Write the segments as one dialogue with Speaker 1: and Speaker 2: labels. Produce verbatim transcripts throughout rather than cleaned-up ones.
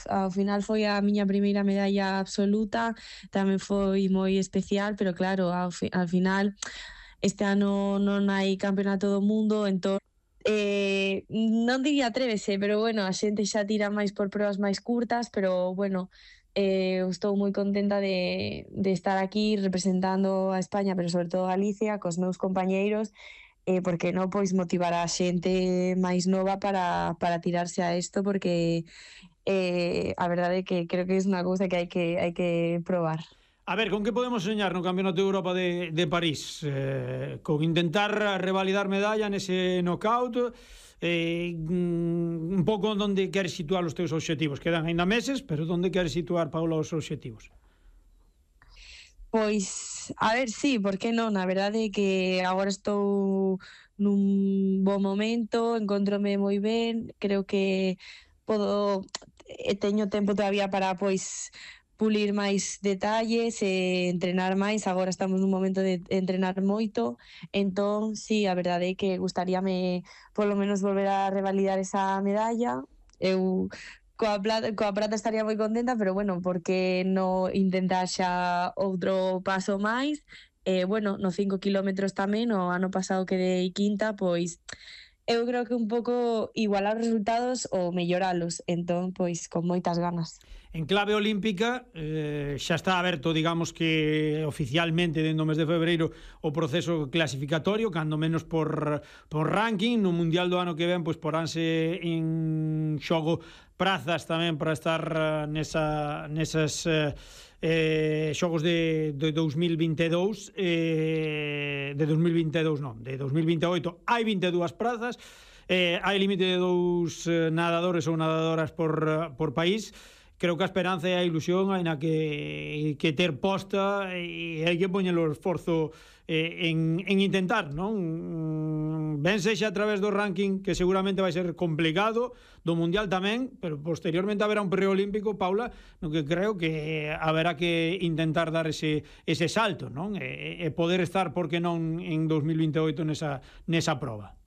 Speaker 1: ao final foi a miña primeira medalla absoluta, tamén foi moi especial, pero claro, ao, fi, ao final este ano non hai campeonato do mundo, entón eh, non diría atrévese, pero bueno, a xente xa tira máis por probas máis curtas, pero bueno, eh, estou moi contenta de, de estar aquí representando a España, pero sobre todo a Galicia, cos meus compañeiros, eh, porque non pois motivar a xente máis nova para, para tirarse a isto, porque eh, a verdade é que creo que é unha cousa que hai que, hai que probar.
Speaker 2: A ver, con que podemos soñar no Campeonato de Europa de, de París? Eh, con intentar revalidar medalla nese knockout, eh, un pouco onde queres situar os teus obxectivos? Quedan ainda meses, pero onde queres situar, Paula, os obxectivos?
Speaker 1: Pois, a ver, sí, por que non? A verdade é que agora estou nun bo momento, encontrome moi ben, creo que podo, teño tempo todavía para, pois, pulir máis detalles e entrenar máis. Agora estamos nun momento de entrenar moito, entón, sí, a verdade é que gustaríame polo menos volver a revalidar esa medalla. Eu coa plata, coa prata estaría moi contenta, pero bueno, porque non intentar xa outro paso máis. E, eh, bueno, no cinco kilómetros tamén, o ano pasado quedei quinta, pois eu creo que un pouco igualar os resultados ou melloralos, entón, pois, con moitas ganas.
Speaker 2: En clave olímpica, eh, xa está aberto, digamos que oficialmente dentro do mes de febreiro o proceso clasificatorio, cando menos por, por ranking. No Mundial do ano que ven, pois poránse en xogo prazas tamén para estar nesa, nesas eh, eh, xogos de, de dos mil vinte e dous, eh, de dos mil vinte e dous non, de dos mil vinte e oito. Hai vinte e dúas prazas, eh, hai límite de dous nadadores ou nadadoras por, por país. Creo que a esperanza e a ilusión hai na que, que ter posta, e hai que poñer o esforzo eh, en, en intentar, non? Ben sexa a través do ranking, que seguramente vai ser complicado, do Mundial tamén, pero posteriormente haberá un preolímpico, Paula, no que creo que haberá que intentar dar ese, ese salto, non? E, e poder estar, por que non, en dos mil vinte e oito nesa, nesa proba.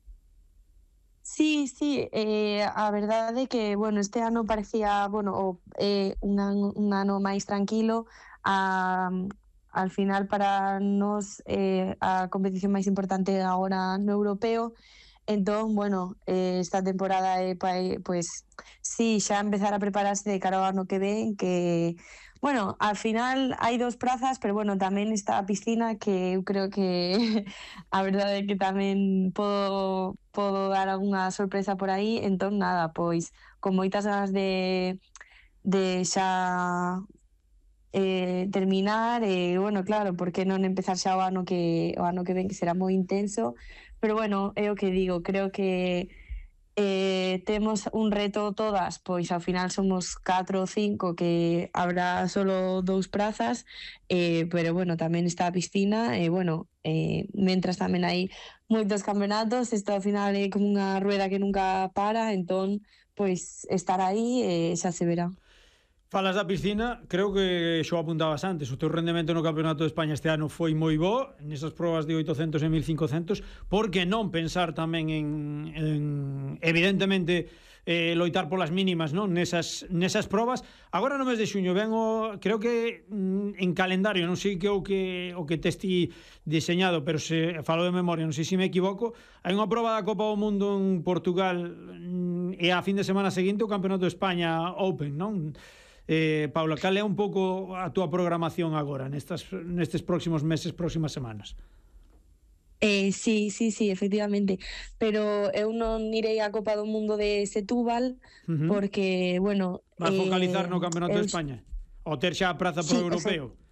Speaker 1: Sí, sí, eh, a verdade é que, bueno, este ano parecía, bueno, eh, un, ano, un ano máis tranquilo. A, al final, para nos, eh, a competición máis importante agora no europeo. Entón, bueno, eh, esta temporada é, eh, pues, sí, xa empezar a prepararse de cara ao ano que ven, que, bueno, al final hai dos prazas, pero bueno, tamén está a piscina, que eu creo que a verdade é que tamén podo, podo dar algunha sorpresa por aí. Entón, nada, pois, con moitas ganas de, de xa eh, terminar, e, eh, bueno, claro, porque non empezar xa o ano que, o ano que ven, que será moi intenso. Pero bueno, é o que digo, creo que eh, temos un reto todas, pois ao final somos catro ou cinco, que habrá solo dous prazas, eh, pero bueno, tamén está a piscina, e eh, bueno, eh, mentras tamén hai moitos campeonatos, isto ao final é como unha rueda que nunca para, entón, pois estar aí e eh, xa se verá.
Speaker 2: Falas da piscina, creo que xo apuntabas antes, o teu rendemento no Campeonato de España este ano foi moi bo, nesas probas de oitocentos e mil cincocentos. Por que non pensar tamén en, en evidentemente, eh, loitar polas mínimas, non? Nesas, nesas probas. Agora no mes de xuño ven o, creo que en calendario, non sei que o que o que tes ti diseñado, pero se falo de memoria, non sei se me equivoco, hai unha proba da Copa do Mundo en Portugal, e a fin de semana seguinte o Campeonato de España Open, non? Eh, Paula, cal é un pouco a túa programación agora nestas, nestes próximos meses, próximas semanas?
Speaker 1: Eh, sí, sí, sí, efectivamente, pero eu non irei á Copa do Mundo de Setúbal, uh-huh. porque, bueno...
Speaker 2: Vas
Speaker 1: eh,
Speaker 2: focalizar no Campeonato eu... de España? Ou ter xa a praza pro sí, europeo?
Speaker 1: O sea,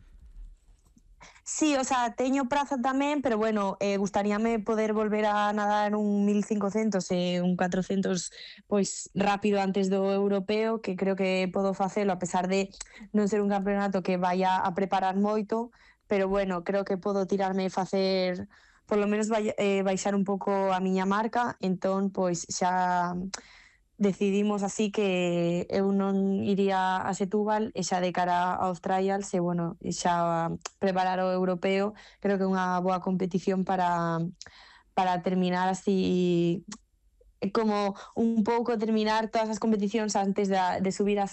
Speaker 1: sí, o sea, teño praza tamén, pero bueno, eh, gustaríame poder volver a nadar un mil cincocentos e un catrocentos, pois, rápido antes do europeo, que creo que podo facelo, a pesar de non ser un campeonato que vaya a preparar moito, pero bueno, creo que podo tirarme e facer, por lo menos vai, eh, baixar un pouco a miña marca. Entón, pois, xa decidimos así que eu non iría a Setúbal, e xa de cara a Australia, se, bueno, xa preparar o europeo. Creo que é unha boa competición para, para terminar así, como un pouco terminar todas as competicións antes de, de subir a